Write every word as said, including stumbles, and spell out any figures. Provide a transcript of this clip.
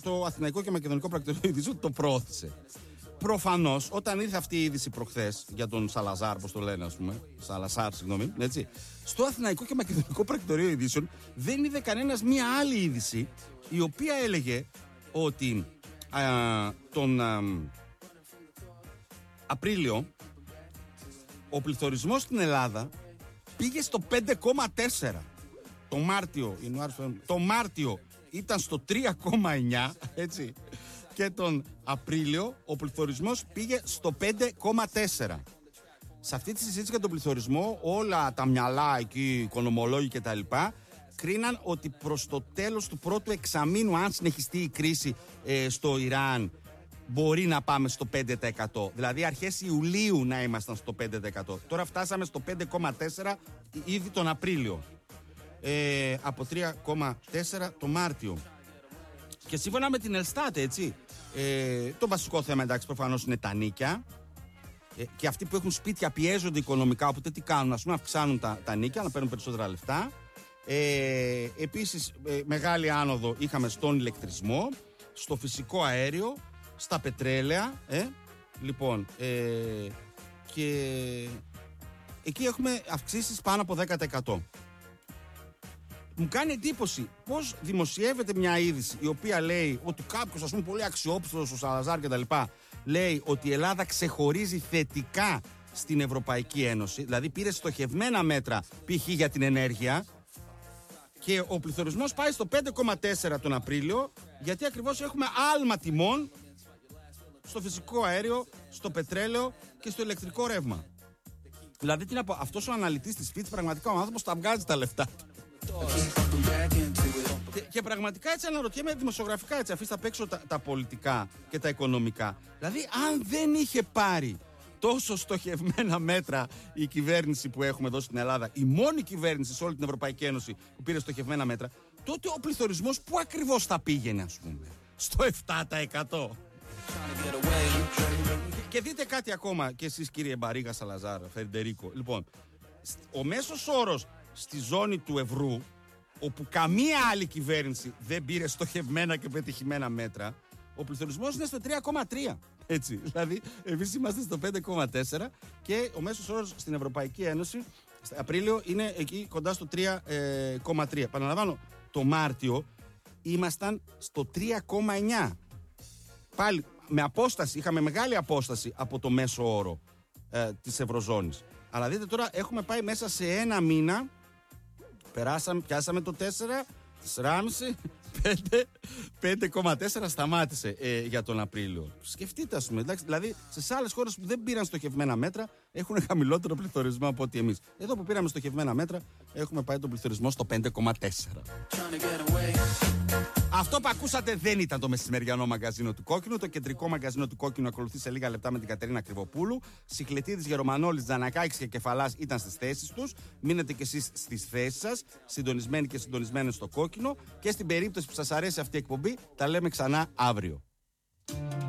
στο Αθηναϊκό και Μακεδονικό Πρακτορείο Ειδήσεων το προώθησε. Προφανώς, όταν ήρθε αυτή η είδηση προχθές για τον Σαλαζάρ, πώς το λένε, ας πούμε, Σαλασάρ, συγγνώμη, έτσι, στο Αθηναϊκό και Μακεδονικό Πρακτορείο Ειδήσεων δεν είδε κανένας μία άλλη είδηση η οποία έλεγε ότι α, τον α, Απρίλιο ο πληθωρισμός στην Ελλάδα πήγε στο πέντε κόμμα τέσσερα. Το Μάρτιο, το Μάρτιο ήταν στο τρία κόμμα εννιά, έτσι. Και τον Απρίλιο ο πληθωρισμός πήγε στο πέντε κόμμα τέσσερα. Σε αυτή τη συζήτηση για τον πληθωρισμό, όλα τα μυαλά εκεί, οι οικονομολόγοι κτλ., κρίναν ότι προς το τέλος του πρώτου εξαμήνου, αν συνεχιστεί η κρίση ε, στο Ιράν, μπορεί να πάμε στο πέντε τοις εκατό. Δηλαδή αρχές Ιουλίου να ήμασταν στο πέντε τοις εκατό. Τώρα φτάσαμε στο πέντε κόμμα τέσσερα ήδη τον Απρίλιο. Ε, από τρία κόμμα τέσσερα το Μάρτιο. Και σύμφωνα με την Ελστάτ, έτσι, ε, το βασικό θέμα, εντάξει, προφανώς είναι τα νίκια. Ε, και αυτοί που έχουν σπίτια πιέζονται οικονομικά, οπότε τι κάνουν, ας πούμε, αυξάνουν τα, τα νίκια, να παίρνουν περισσότερα λεφτά. Ε, επίσης, ε, μεγάλη άνοδο είχαμε στον ηλεκτρισμό, στο φυσικό αέριο, στα πετρέλαια. Ε, λοιπόν, ε, και εκεί έχουμε αυξήσεις πάνω από δέκα τοις εκατό. Μου κάνει εντύπωση πώς δημοσιεύεται μια είδηση η οποία λέει ότι κάποιος, ας πούμε, πολύ αξιόπιστος, ο Σαλαζάρ κτλ., λέει ότι η Ελλάδα ξεχωρίζει θετικά στην Ευρωπαϊκή Ένωση, δηλαδή πήρε στοχευμένα μέτρα π.χ. για την ενέργεια, και ο πληθωρισμός πάει στο πέντε κόμμα τέσσερα τον Απρίλιο, γιατί ακριβώς έχουμε άλμα τιμών στο φυσικό αέριο, στο πετρέλαιο και στο ηλεκτρικό ρεύμα. Δηλαδή, τι να πω, αυτός ο αναλυτής της Fitch, πραγματικά ο άνθρωπος τα βγάζει τα λεφτά του. Και, και πραγματικά έτσι αναρωτιέμαι δημοσιογραφικά, έτσι, αφήστε απ' έξω τα, τα πολιτικά και τα οικονομικά. Δηλαδή, αν δεν είχε πάρει τόσο στοχευμένα μέτρα η κυβέρνηση που έχουμε εδώ στην Ελλάδα, η μόνη κυβέρνηση σε όλη την Ευρωπαϊκή Ένωση που πήρε στοχευμένα μέτρα, τότε ο πληθωρισμός πού ακριβώς θα πήγαινε, ας πούμε? Στο επτά τοις εκατό. Και δείτε κάτι ακόμα και εσείς, κύριε Μπαρίγα, Σαλαζάρ, Φερντερίκο. Λοιπόν, ο μέσος όρος στη ζώνη του ευρώ, όπου καμία άλλη κυβέρνηση δεν πήρε στοχευμένα και πετυχημένα μέτρα, ο πληθωρισμός είναι στο τρία κόμμα τρία. Έτσι, δηλαδή εμείς είμαστε στο πέντε κόμμα τέσσερα και ο μέσος όρος στην Ευρωπαϊκή Ένωση στο Απρίλιο είναι εκεί κοντά στο τρία κόμμα τρία. Παραλαμβάνω, το Μάρτιο ήμασταν στο τρία κόμμα εννιά. Πάλι με απόσταση, είχαμε μεγάλη απόσταση από το μέσο όρο ε, της Ευρωζώνης. Αλλά δείτε τώρα, έχουμε πάει μέσα σε ένα μήνα, περάσαμε, πιάσαμε το τέσσερα, τέσσερα κόμμα πέντε, πέντε κόμμα τέσσερα σταμάτησε ε, για τον Απρίλιο. Σκεφτείτε, ας πούμε, εντάξει, δηλαδή σε άλλες χώρες που δεν πήραν στοχευμένα μέτρα έχουν χαμηλότερο πληθωρισμό από ότι εμείς. Εδώ που πήραμε στοχευμένα μέτρα έχουμε πάει τον πληθωρισμό στο πέντε κόμμα τέσσερα. Αυτό που ακούσατε δεν ήταν το μεσημεριανό μαγκαζίνο του Κόκκινου. Το κεντρικό μαγκαζίνο του Κόκκινου ακολουθεί σε λίγα λεπτά με την Κατερίνα Κρυβοπούλου. Σιχλετίδης, Γερομανόλης, Τζανακάκης και Κεφαλάς ήταν στις θέσεις τους. Μείνετε κι εσείς στις θέσεις σας, συντονισμένοι και συντονισμένοι στο Κόκκινο. Και στην περίπτωση που σας αρέσει αυτή η εκπομπή, τα λέμε ξανά αύριο.